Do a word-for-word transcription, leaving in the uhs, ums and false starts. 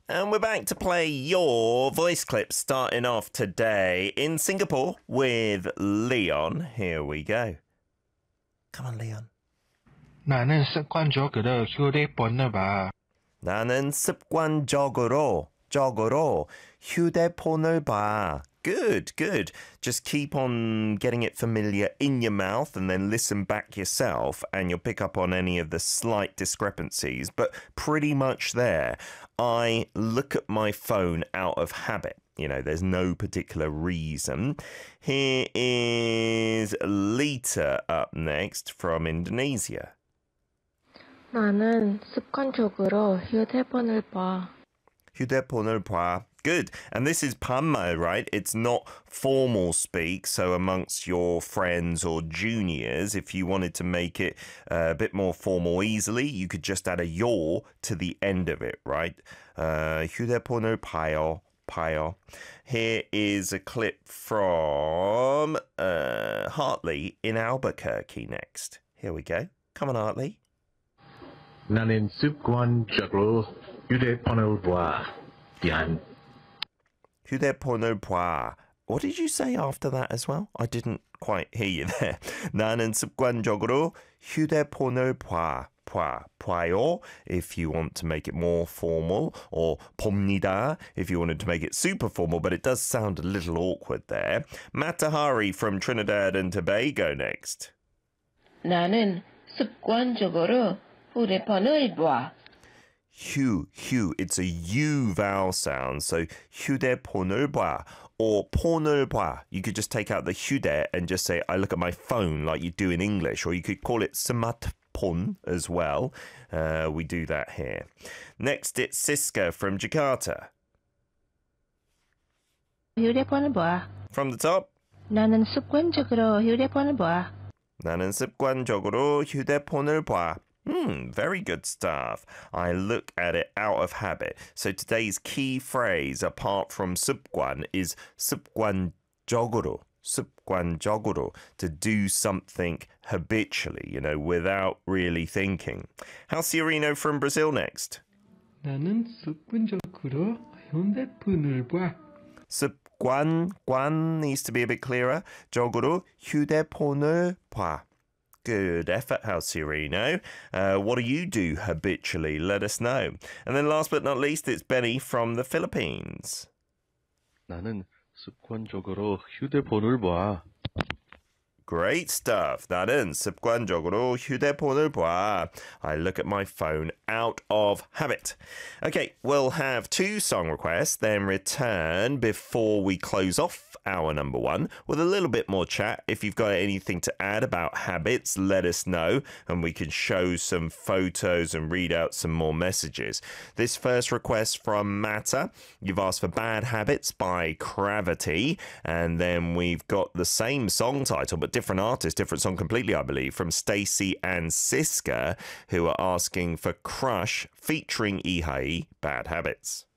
And we're back to play your voice clips, starting off today in Singapore with Leon. Here we go. Come on, Leon. 나는 습관적으로 휴대폰을 봐. 나는 습관적으로 적으로 휴대폰을 봐. Good, good. Just keep on getting it familiar in your mouth and then listen back yourself and you'll pick up on any of the slight discrepancies, but pretty much there. I look at my phone out of habit. You know, there's no particular reason. Here is Lita up next from Indonesia. 나는 습관적으로 휴대폰을 봐. 휴대폰을 봐. Good. And this is 반말, right? It's not formal speak. So amongst your friends or juniors, if you wanted to make it uh, a bit more formal easily, you could just add a your to the end of it, right? Uh, 휴대폰을 봐요. 봐요. Here is a clip from uh, Hartley in Albuquerque next. Here we go. Come on, Hartley. 나는 습관적으로 휴대폰을 봐. 미안. 휴대폰을 봐. What did you say after that as well? I didn't quite hear you there. 나는 습관적으로 휴대폰을 봐. 봐. 봐요 if you want to make it more formal, or 봅니다 if you wanted to make it super formal, but it does sound a little awkward there. Matahari from Trinidad and Tobago next. 나는 습관적으로 휴대폰을 봐. 휴, 휴. It's a U vowel sound. So 휴대폰을 봐 or 폰을 봐. You could just take out the 휴대 and just say, I look at my phone like you do in English. Or you could call it smartphone as well. Uh, we do that here. Next, it's Siska from Jakarta. 휴대폰을 봐. From the top. 나는 습관적으로 휴대폰을 봐. 나는 습관적으로 휴대폰을 봐. Hmm, very good stuff. I look at it out of habit. So today's key phrase, apart from 습관, is 습관적으로. 습관적으로, to do something habitually, you know, without really thinking. How's Ciarino from Brazil next? 나는 습관적으로 휴대폰을 봐. 습관, 관 needs to be a bit clearer. 적으로 휴대폰을 봐. Good effort, House Ciarino. Uh, what do you do habitually? Let us know. And then last but not least, it's Benny from the Philippines. 나는 습관적으로 휴대폰을 봐. Great stuff. 나는 습관적으로 휴대폰을 봐. I look at my phone out of habit. Okay, we'll have two song requests, then return before we close off hour number one with a little bit more chat. If you've got anything to add about habits, let us know and we can show some photos and read out some more messages. This first request from Mata. You've asked for Bad Habits by Gravity, and then we've got the same song title but different artist, different song completely, I believe, from Stacey and Siska, who are asking for Crush featuring Ihai, Bad Habits.